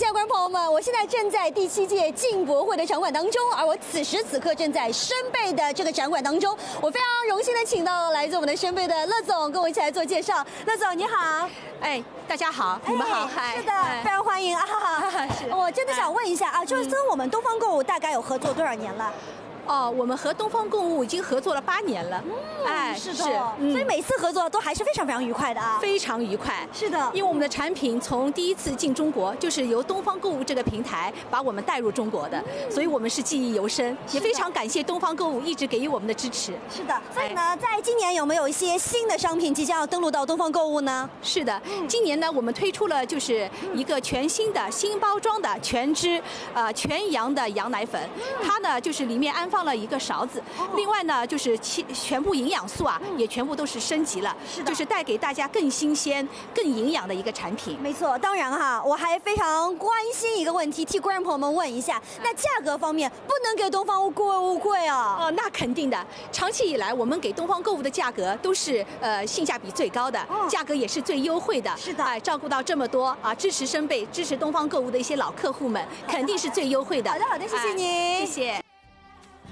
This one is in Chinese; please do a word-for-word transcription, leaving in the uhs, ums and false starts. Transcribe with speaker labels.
Speaker 1: 的观众朋友们，我现在正在第七届进博会的场馆当中，而我此时此刻正在深贝的这个展馆当中。我非常荣幸的请到来自我们的深贝的乐总，跟我一起来做介绍。乐总你好，
Speaker 2: 哎，大家好，你们好，
Speaker 1: 嗨，是的，非常欢迎啊！
Speaker 2: 是，
Speaker 1: 我真的想问一下啊，就是跟我们东方购物大概有合作多少年了？
Speaker 2: 哦，我们和东方购物已经合作了八年了，
Speaker 1: 嗯、
Speaker 2: 哎，
Speaker 1: 是的，是嗯、所以每次合作都还是非常非常愉快的啊，
Speaker 2: 非常愉快，
Speaker 1: 是的，
Speaker 2: 因为我们的产品从第一次进中国就是由东方购物这个平台把我们带入中国的，嗯、所以我们是记忆犹深，也非常感谢东方购物一直给予我们的支持。
Speaker 1: 是的，所以呢，哎、在今年有没有一些新的商品即将要登陆到东方购物呢？
Speaker 2: 是的，嗯、今年呢，我们推出了就是一个全新的新包装的全脂呃全羊的羊奶粉，嗯、它呢就是里面安放了一个勺子。另外呢，就是全部营养素啊，也全部都是升级了，
Speaker 1: 是的，
Speaker 2: 就是带给大家更新鲜、更营养的一个产品。
Speaker 1: 没错，当然哈，我还非常关心一个问题，替观众朋友们问一下，那价格方面不能给东方购物贵啊？
Speaker 2: 哦，那肯定的。长期以来，我们给东方购物的价格都是呃性价比最高的，哦、价格也是最优惠的。
Speaker 1: 是的，
Speaker 2: 哎、呃，照顾到这么多啊，支持深贝、支持东方购物的一些老客户们，肯定是最优惠的。
Speaker 1: 好的，好的，谢谢您，
Speaker 2: 哎、谢谢。